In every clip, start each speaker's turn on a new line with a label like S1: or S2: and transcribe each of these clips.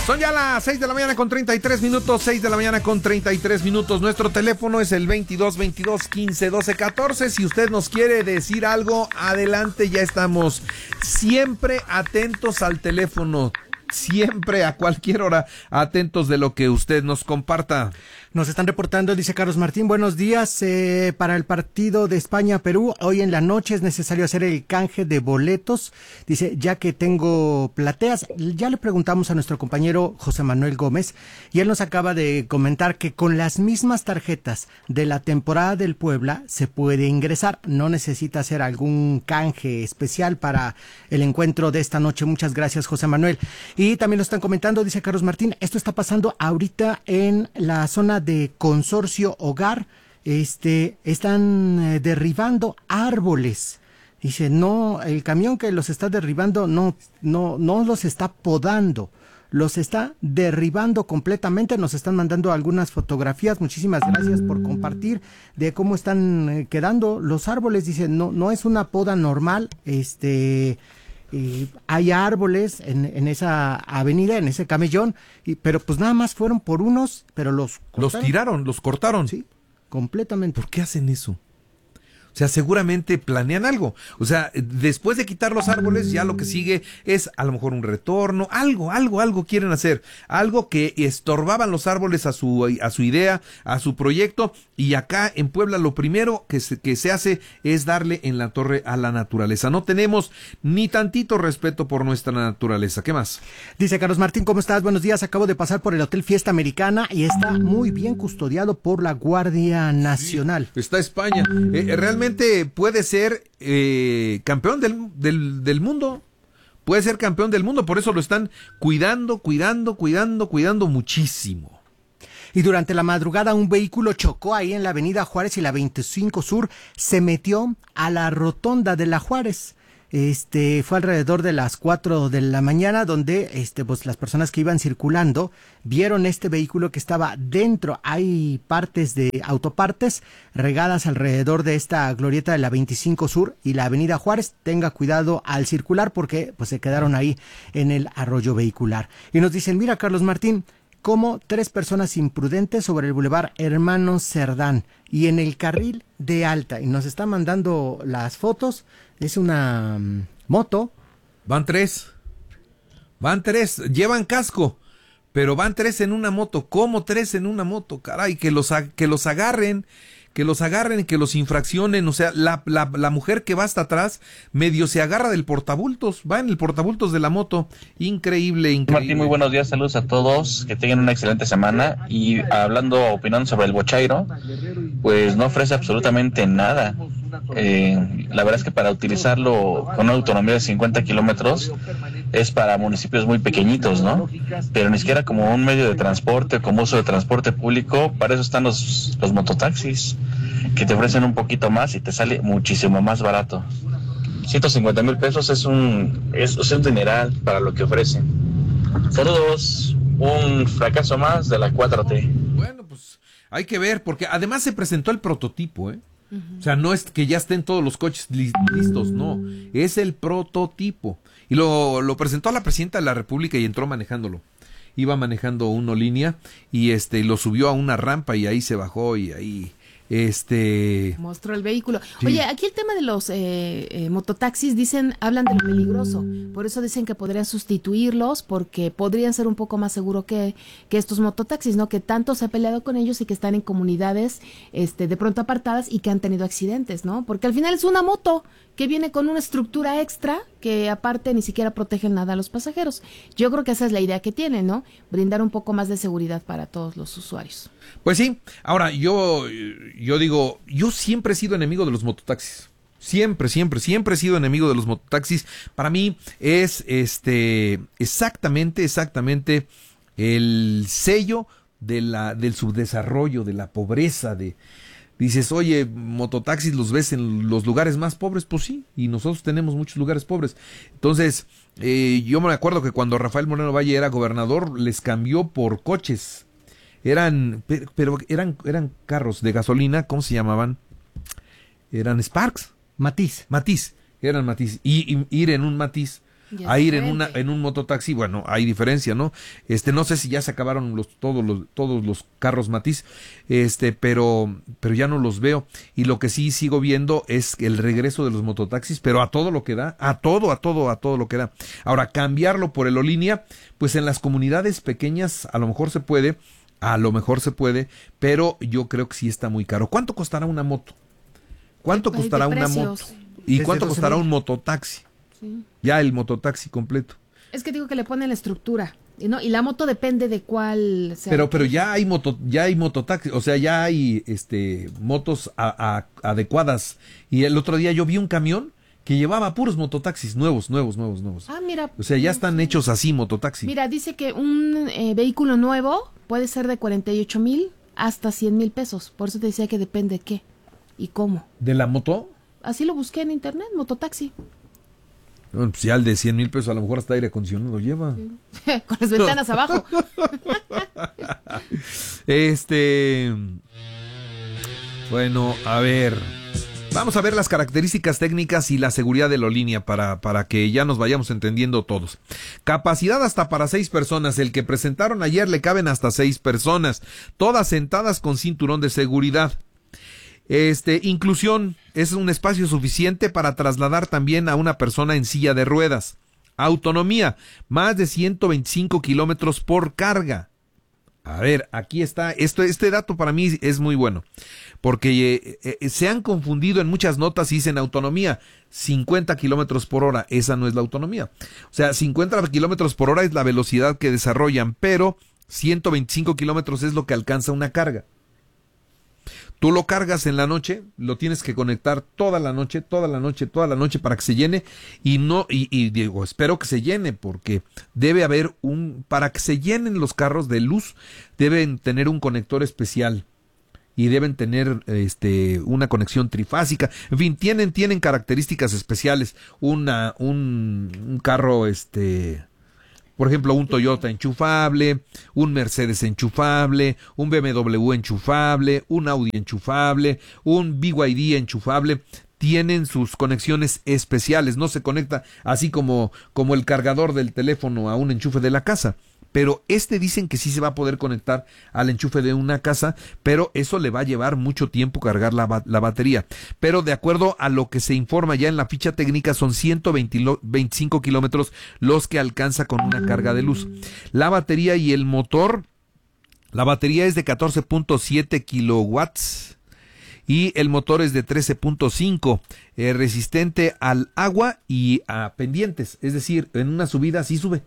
S1: Son ya las 6 de la mañana con 33 minutos, 6 de la mañana con 33 minutos. Nuestro teléfono es el 22 22 15 12 14. Si usted nos quiere decir algo, adelante, ya estamos siempre atentos al teléfono. Siempre, a cualquier hora, atentos de lo que usted nos comparta.
S2: Nos están reportando, dice Carlos Martín, buenos días, para el partido de España-Perú, hoy en la noche es necesario hacer el canje de boletos, dice, ya que tengo plateas. Ya le preguntamos a nuestro compañero José Manuel Gómez, y él nos acaba de comentar que con las mismas tarjetas de la temporada del Puebla se puede ingresar, no necesita hacer algún canje especial para el encuentro de esta noche. Muchas gracias, José Manuel. Y también nos están comentando, dice Carlos Martín, esto está pasando ahorita en la zona de Consorcio Hogar, están derribando árboles. Dice, no, el camión que los está derribando no los está podando, los está derribando completamente. Nos están mandando algunas fotografías. Muchísimas gracias por compartir de cómo están quedando los árboles. Dice, no es una poda normal, hay árboles en esa avenida, en ese camellón, pero pues nada más fueron por unos, pero los
S1: tiraron, los cortaron.
S2: Sí, completamente.
S1: ¿Por qué hacen eso? O sea, seguramente planean algo. O sea, después de quitar los árboles, ya lo que sigue es a lo mejor un retorno, algo quieren hacer. Algo que estorbaban los árboles a su idea, a su proyecto. Y acá en Puebla lo primero que se hace es darle en la torre a la naturaleza. No tenemos ni tantito respeto por nuestra naturaleza. ¿Qué más?
S2: Dice Carlos Martín, ¿cómo estás? Buenos días. Acabo de pasar por el Hotel Fiesta Americana y está muy bien custodiado por la Guardia Nacional.
S1: Sí, está España. Realmente puede ser campeón del mundo. Puede ser campeón del mundo. Por eso lo están cuidando muchísimo.
S2: Y durante la madrugada un vehículo chocó ahí en la avenida Juárez y la 25 Sur, se metió a la rotonda de la Juárez. Fue alrededor de las 4 de la mañana donde pues las personas que iban circulando vieron este vehículo que estaba dentro. Hay partes de autopartes regadas alrededor de esta glorieta de la 25 Sur y la avenida Juárez. Tenga cuidado al circular porque pues se quedaron ahí en el arroyo vehicular. Y nos dicen, mira Carlos Martín, como 3 personas imprudentes sobre el bulevar Hermano Cerdán y en el carril de alta. Y nos está mandando las fotos. Es una moto.
S1: Van 3. Llevan casco, pero van 3 en una moto. ¿Cómo 3 en una moto? Caray, que los agarren, que los infraccionen. O sea, la mujer que va hasta atrás medio se agarra del portabultos, va en el portabultos de la moto. Increíble.
S3: Martín, muy buenos días, saludos a todos, que tengan una excelente semana. Y opinando sobre el Bochairo, pues no ofrece absolutamente nada. La verdad es que para utilizarlo con una autonomía de 50 kilómetros es para municipios muy pequeñitos, ¿no? Pero ni siquiera como un medio de transporte, como uso de transporte público. Para eso están los mototaxis, que te ofrecen un poquito más y te sale muchísimo más barato. 150,000 pesos es un dineral para lo que ofrecen. Saludos, un fracaso más de la 4T.
S1: Bueno, pues hay que ver, porque además se presentó el prototipo, ¿eh? O sea, no es que ya estén todos los coches listos, no, es el prototipo. Y lo presentó a la presidenta de la República y entró manejándolo. Iba manejando una línea y lo subió a una rampa y ahí se bajó y ahí
S4: mostró el vehículo.
S1: Sí.
S4: Oye, aquí el tema de los mototaxis hablan de lo peligroso, por eso dicen que podrían sustituirlos porque podrían ser un poco más seguros que estos mototaxis, ¿no? Que tanto se ha peleado con ellos y que están en comunidades de pronto apartadas y que han tenido accidentes, ¿no? Porque al final es una moto que viene con una estructura extra que aparte ni siquiera protegen nada a los pasajeros. Yo creo que esa es la idea que tienen, ¿no? Brindar un poco más de seguridad para todos los usuarios.
S1: Pues sí, ahora yo digo, yo siempre he sido enemigo de los mototaxis. Siempre he sido enemigo de los mototaxis. Para mí es exactamente el sello del subdesarrollo, de la pobreza, dices, oye, mototaxis los ves en los lugares más pobres, pues sí, y nosotros tenemos muchos lugares pobres. Entonces, yo me acuerdo que cuando Rafael Moreno Valle era gobernador, les cambió por coches. Pero eran carros de gasolina, ¿cómo se llamaban? Eran Sparks.
S2: Matiz.
S1: Eran Matiz. Y ir en un Matiz,
S4: Ya
S1: a
S4: es
S1: ir
S4: diferente.
S1: en un mototaxi. Bueno, hay diferencia, ¿no? No sé si ya se acabaron todos los carros Matiz, pero ya no los veo. Y lo que sí sigo viendo es el regreso de los mototaxis, pero a todo lo que da, a todo lo que da. Ahora, cambiarlo por el Olínea, pues en las comunidades pequeñas a lo mejor se puede, pero yo creo que sí está muy caro. ¿Cuánto costará una moto? ¿Cuánto
S4: De
S1: costará una
S4: precios.
S1: moto? ¿Y
S2: Desde
S1: cuánto
S2: 12,000.
S1: costará un mototaxi?
S4: Sí.
S1: Ya el mototaxi completo.
S4: Es que digo que le ponen la estructura, ¿no? Y la moto depende de cuál sea.
S1: Pero ya hay mototaxi, o sea, ya hay motos adecuadas. Y el otro día yo vi un camión que llevaba puros mototaxis nuevos.
S4: Ah, mira.
S1: O sea, ya están hechos así mototaxi.
S4: Mira, dice que un vehículo nuevo puede ser de 48,000 hasta 100,000 pesos. Por eso te decía que depende qué y cómo.
S1: ¿De la moto?
S4: Así lo busqué en internet, mototaxi.
S1: Bueno, pues ya el de 100,000 pesos a lo mejor hasta aire acondicionado lleva.
S4: Con las ventanas abajo.
S1: Bueno, a ver. Vamos a ver las características técnicas y la seguridad de la línea para que ya nos vayamos entendiendo todos. Capacidad hasta para 6 personas. El que presentaron ayer le caben hasta 6 personas. Todas sentadas con cinturón de seguridad. Inclusión. Es un espacio suficiente para trasladar también a una persona en silla de ruedas. Autonomía. Más de 125 kilómetros por carga. A ver, aquí está, este dato para mí es muy bueno, porque se han confundido en muchas notas y dicen autonomía, 50 kilómetros por hora, esa no es la autonomía. O sea, 50 kilómetros por hora es la velocidad que desarrollan, pero 125 kilómetros es lo que alcanza una carga. Tú lo cargas en la noche, lo tienes que conectar toda la noche para que se llene y digo, espero que se llene porque debe haber para que se llenen los carros de luz, deben tener un conector especial y deben tener una conexión trifásica. En fin, tienen características especiales. Un carro por ejemplo, un Toyota enchufable, un Mercedes enchufable, un BMW enchufable, un Audi enchufable, un BYD enchufable, tienen sus conexiones especiales, no se conecta así como el cargador del teléfono a un enchufe de la casa. Pero dicen que sí se va a poder conectar al enchufe de una casa, pero eso le va a llevar mucho tiempo cargar la batería. Pero de acuerdo a lo que se informa ya en la ficha técnica, son 125 kilómetros los que alcanza con una carga de luz. La batería y el motor, la batería es de 14.7 kilowatts. Y el motor es de 13.5, resistente al agua y a pendientes, es decir, en una subida sí sube.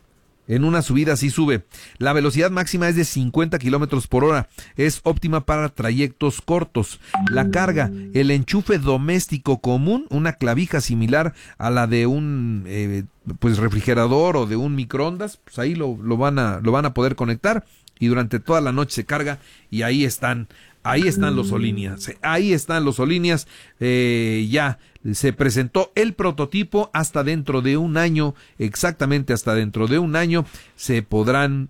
S1: La velocidad máxima es de 50 kilómetros por hora. Es óptima para trayectos cortos. La carga, el enchufe doméstico común, una clavija similar a la de un refrigerador o de un microondas, pues ahí lo van a poder conectar y durante toda la noche se carga y ahí están los Olíneas. Ya se presentó el prototipo hasta dentro de un año, exactamente hasta dentro de un año se podrán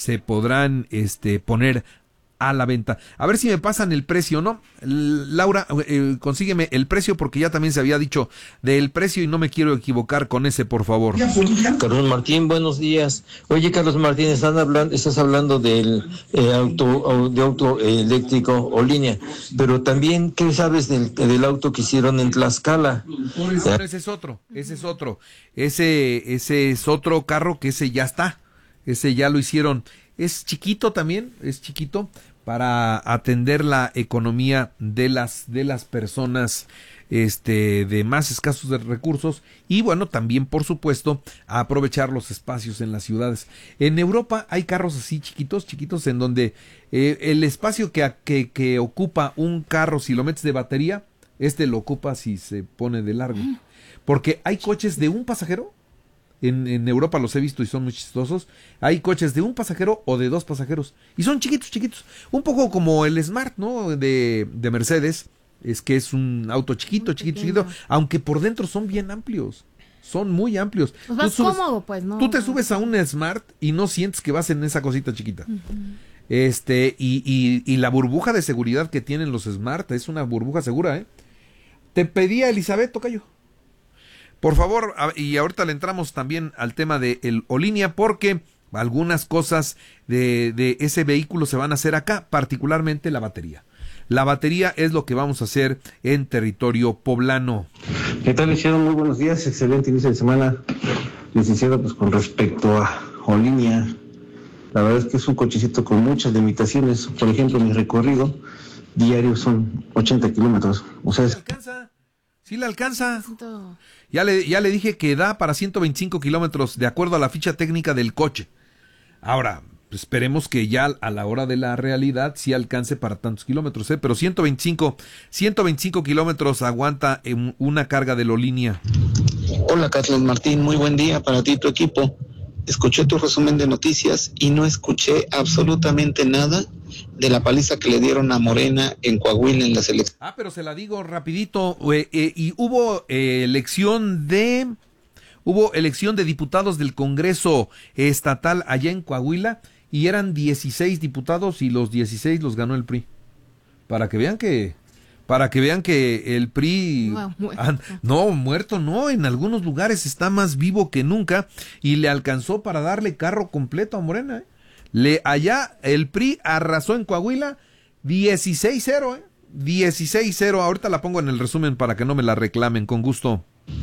S1: poner a la venta. A ver si me pasan el precio, ¿no? Laura, consígueme el precio porque ya también se había dicho del precio y no me quiero equivocar con ese, por favor.
S5: Carlos Martín, buenos días. Oye, Carlos Martín, estás hablando del auto eléctrico o línea, pero también, ¿qué sabes del auto que hicieron en Tlaxcala?
S1: Bueno, ese es otro carro que ese ya está, ese ya lo hicieron. Es chiquito también, para atender la economía de las personas de más escasos de recursos y bueno, también por supuesto aprovechar los espacios en las ciudades. En Europa hay carros así chiquitos en donde el espacio que ocupa un carro si lo metes de batería, lo ocupa si se pone de largo. Porque hay coches de un pasajero. En Europa los he visto y son muy chistosos. Hay coches de un pasajero o de 2 pasajeros. Y son chiquitos. Un poco como el Smart, ¿no? De Mercedes. Es que es un auto chiquito. Aunque por dentro son bien amplios. Son muy amplios.
S4: Pues más cómodo, pues, ¿no?
S1: Tú te subes a un Smart y no sientes que vas en esa cosita chiquita. Uh-huh. Y la burbuja de seguridad que tienen los Smart es una burbuja segura, ¿eh? Te pedía Elizabeth, tocayo. Por favor, y ahorita le entramos también al tema de el Olinia, porque algunas cosas de ese vehículo se van a hacer acá, particularmente la batería. La batería es lo que vamos a hacer en territorio poblano.
S6: ¿Qué tal, licenciado? Muy buenos días, excelente inicio de semana. Licenciado, pues con respecto a Olinia, la verdad es que es un cochecito con muchas limitaciones. Por ejemplo, mi recorrido diario son 80 kilómetros. O sea,
S1: sí le alcanza. Ya le dije que da para 125 kilómetros de acuerdo a la ficha técnica del coche. Ahora, esperemos que ya a la hora de la realidad sí alcance para tantos kilómetros, pero 125 kilómetros aguanta en una carga de Olinia.
S7: Hola, Carlos Martín, muy buen día para ti y tu equipo. Escuché tu resumen de noticias y no escuché absolutamente nada de la paliza que le dieron a Morena en Coahuila en las elecciones.
S1: Pero se la digo rapidito, y hubo elección de diputados del Congreso estatal allá en Coahuila, y eran 16 diputados y los 16 los ganó el PRI. Para que vean que el PRI muerto no, en algunos lugares está más vivo que nunca, y le alcanzó para darle carro completo a Morena. Allá el PRI arrasó en Coahuila 16-0, 16-0. Ahorita la pongo en el resumen para que no me la reclamen, con gusto.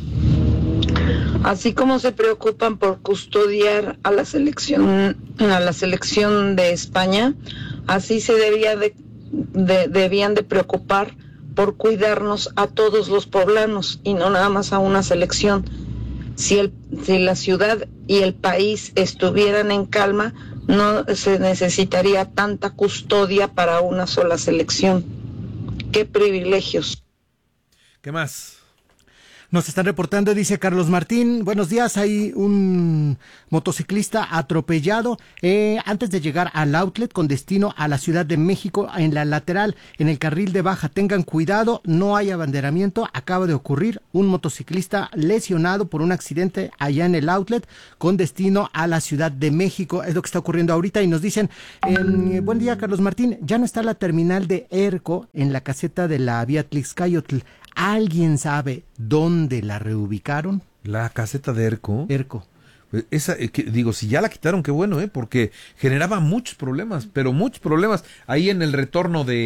S8: Así como se preocupan por custodiar a la selección de España, así se debían de preocupar por cuidarnos a todos los poblanos y no nada más a una selección. Si la ciudad y el país estuvieran en calma, no se necesitaría tanta custodia para una sola selección. ¡Qué privilegios!
S1: ¿Qué más?
S2: Nos están reportando, dice Carlos Martín, buenos días, hay un motociclista atropellado antes de llegar al outlet con destino a la Ciudad de México en la lateral, en el carril de baja. Tengan cuidado, no hay abanderamiento, acaba de ocurrir un motociclista lesionado por un accidente allá en el outlet con destino a la Ciudad de México, es lo que está ocurriendo ahorita. Y nos dicen, buen día Carlos Martín, ya no está la terminal de ERCO en la caseta de la vía Tlixcayotl. ¿Alguien sabe dónde la reubicaron?
S1: La caseta de ERCO.
S2: ERCO.
S1: Esa, si ya la quitaron, qué bueno, porque generaba muchos problemas, pero muchos problemas ahí en el retorno de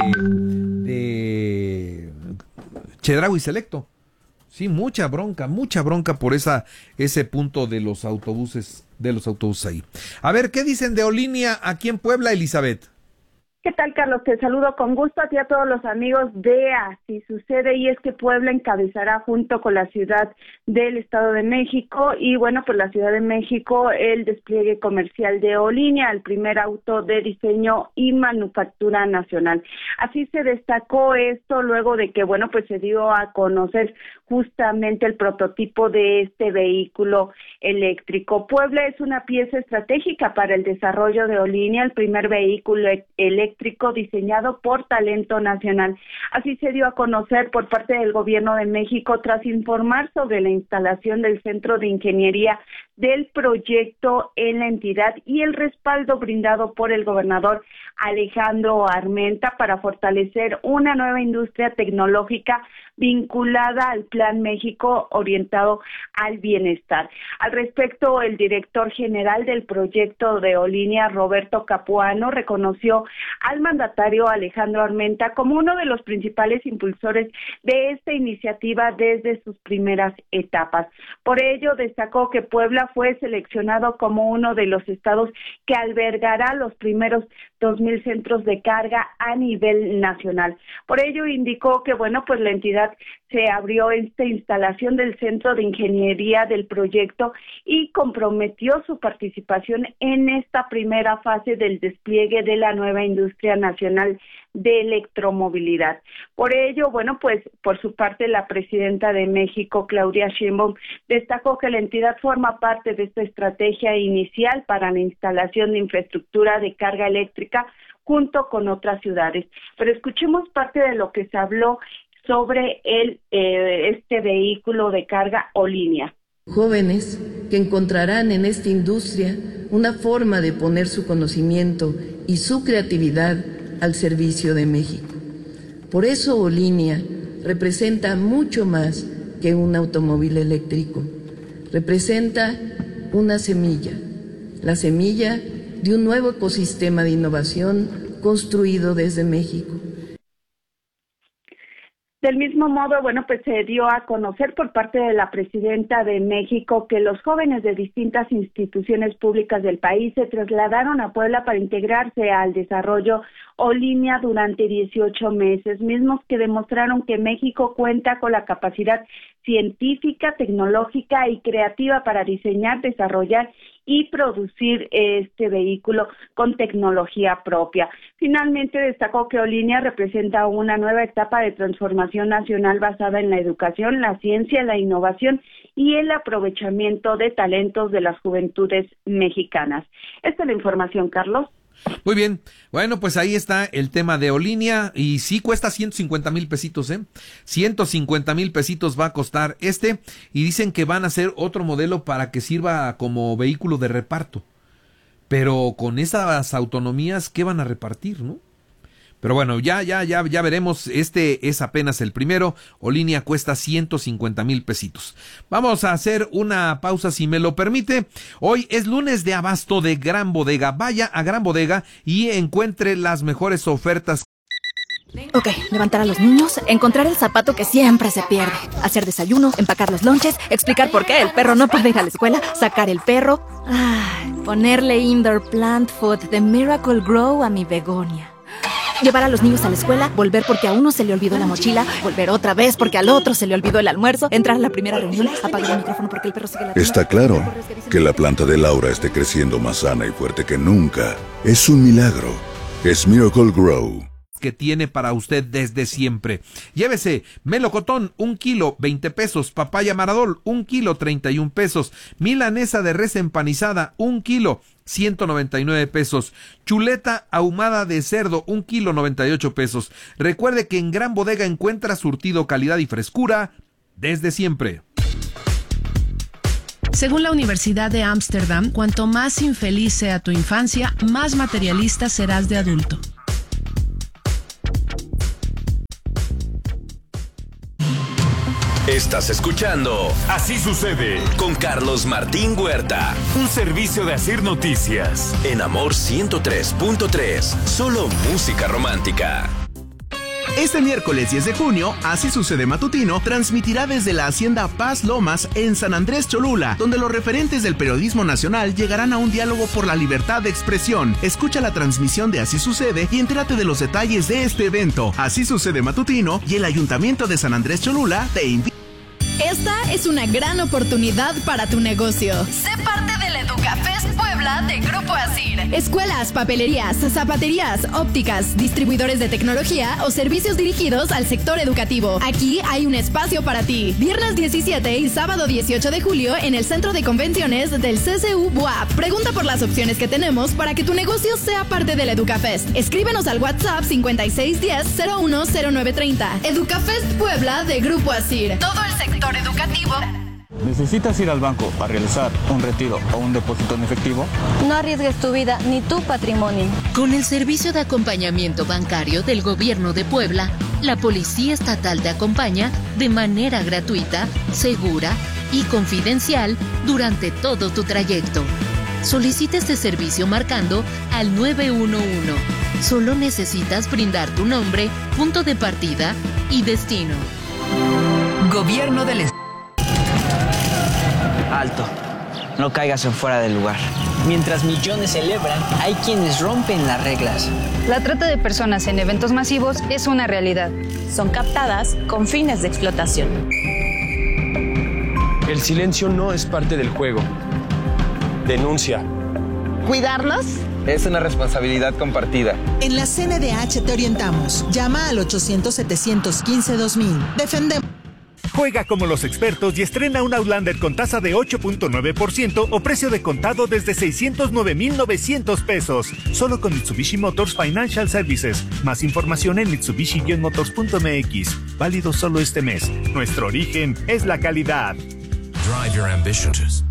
S1: Chedraui Selecto. Sí, mucha bronca por ese punto de los autobuses ahí. A ver, ¿qué dicen de Olinia aquí en Puebla, Elizabeth?
S9: ¿Qué tal, Carlos? Te saludo con gusto a ti y a todos los amigos de Así Sucede, y es que Puebla encabezará junto con la Ciudad del Estado de México y pues la Ciudad de México el despliegue comercial de Olinia, el primer auto de diseño y manufactura nacional. Así se destacó esto luego de que pues se dio a conocer justamente el prototipo de este vehículo eléctrico. Puebla es una pieza estratégica para el desarrollo de Olinia, el primer vehículo eléctrico diseñado por talento nacional. Así se dio a conocer por parte del Gobierno de México tras informar sobre la instalación del Centro de Ingeniería del proyecto en la entidad y el respaldo brindado por el gobernador Alejandro Armenta para fortalecer una nueva industria tecnológica vinculada al Plan México orientado al bienestar. Al respecto, el director general del proyecto de Olinia, Roberto Capuano, reconoció al mandatario Alejandro Armenta como uno de los principales impulsores de esta iniciativa desde sus primeras etapas. Por ello, destacó que Puebla fue seleccionado como uno de los estados que albergará los primeros 2,000 centros de carga a nivel nacional. Por ello, indicó que la entidad se abrió esta instalación del Centro de Ingeniería del proyecto y comprometió su participación en esta primera fase del despliegue de la nueva industria nacional de electromovilidad. Por ello, por su parte, la presidenta de México, Claudia Sheinbaum, destacó que la entidad forma parte de esta estrategia inicial para la instalación de infraestructura de carga eléctrica junto con otras ciudades. Pero escuchemos parte de lo que se habló sobre este vehículo de carga Olinia.
S10: Jóvenes que encontrarán en esta industria una forma de poner su conocimiento y su creatividad al servicio de México. Por eso Olinia representa mucho más que un automóvil eléctrico. Representa una semilla, la semilla de un nuevo ecosistema de innovación construido desde México.
S9: Del mismo modo, pues se dio a conocer por parte de la presidenta de México que los jóvenes de distintas instituciones públicas del país se trasladaron a Puebla para integrarse al desarrollo Olinea durante 18 meses, mismos que demostraron que México cuenta con la capacidad científica, tecnológica y creativa para diseñar, desarrollar y producir este vehículo con tecnología propia. Finalmente destacó que Olinea representa una nueva etapa de transformación nacional basada en la educación, la ciencia, la innovación y el aprovechamiento de talentos de las juventudes mexicanas. Esta es la información, Carlos.
S1: Muy bien, bueno, pues ahí está el tema de Olinea y sí cuesta 150,000 pesitos, 150,000 pesitos va a costar y dicen que van a hacer otro modelo para que sirva como vehículo de reparto, pero con esas autonomías, ¿qué van a repartir, no? Pero bueno, ya veremos, es apenas el primero, Olinea cuesta 150,000 pesitos. Vamos a hacer una pausa si me lo permite. Hoy es lunes de abasto de Gran Bodega. Vaya a Gran Bodega y encuentre las mejores ofertas.
S11: Ok, levantar a los niños, encontrar el zapato que siempre se pierde, hacer desayuno, empacar los lonches, explicar por qué el perro no puede ir a la escuela, sacar el perro, ponerle indoor plant food de Miracle Grow a mi begonia. Llevar a los niños a la escuela, volver porque a uno se le olvidó la mochila, volver otra vez porque al otro se le olvidó el almuerzo, entrar a la primera reunión, apagar el micrófono porque el perro sigue la...
S12: Está claro que la planta de Laura esté creciendo más sana y fuerte que nunca. Es un milagro. Es Miracle Grow.
S1: Que tiene para usted desde siempre. Llévese melocotón, 1 kilo, 20 pesos. Papaya Maradol, 1 kilo, 31 pesos. Milanesa de res empanizada, 1 kilo, 199 pesos. Chuleta ahumada de cerdo, 1 kilo, 98 pesos. Recuerde que en Gran Bodega encuentra surtido, calidad y frescura desde siempre.
S13: Según la Universidad de Ámsterdam, cuanto más infeliz sea tu infancia, más materialista serás de adulto.
S14: Estás escuchando Así Sucede con Carlos Martín Huerta. Un servicio de Asir Noticias. En Amor 103.3. Solo música romántica.
S15: Este miércoles 10 de junio, Así Sucede Matutino transmitirá desde la Hacienda Paz Lomas en San Andrés Cholula, donde los referentes del periodismo nacional llegarán a un diálogo por la libertad de expresión. Escucha la transmisión de Así Sucede y entérate de los detalles de este evento. Así Sucede Matutino y el Ayuntamiento de San Andrés Cholula te invitan.
S16: Esta es una gran oportunidad para tu negocio. Sé parte del EducaFest Puebla de Grupo Asir. Escuelas, papelerías, zapaterías, ópticas, distribuidores de tecnología o servicios dirigidos al sector educativo. Aquí hay un espacio para ti. Viernes 17 y sábado 18 de julio en el Centro de Convenciones del CCU BUAP. Pregunta por las opciones que tenemos para que tu negocio sea parte del EducaFest. Escríbenos al WhatsApp 5610-010930. EducaFest Puebla de Grupo Asir. Todo el sector educativo.
S17: ¿Necesitas ir al banco para realizar un retiro o un depósito en efectivo?
S18: No arriesgues tu vida ni tu patrimonio.
S19: Con el servicio de acompañamiento bancario del Gobierno de Puebla, la Policía Estatal te acompaña de manera gratuita, segura y confidencial durante todo tu trayecto. Solicita este servicio marcando al 911. Solo necesitas brindar tu nombre, punto de partida y destino.
S20: Gobierno del Estado.
S21: Alto, no caigas en fuera del lugar. Mientras millones celebran, hay quienes rompen las reglas.
S22: La trata de personas en eventos masivos es una realidad.
S23: Son captadas con fines de explotación.
S24: El silencio no es parte del juego. Denuncia.
S25: ¿Cuidarnos?
S21: Es una responsabilidad compartida.
S20: En la CNDH te orientamos. Llama al 800-715-2000. Defendemos.
S26: Juega como los expertos y estrena un Outlander con tasa de 8.9% o precio de contado desde 609,900 pesos. Solo con Mitsubishi Motors Financial Services. Más información en mitsubishi-motors.mx. Válido solo este mes. Nuestro origen es la calidad.
S14: Drive your ambitions.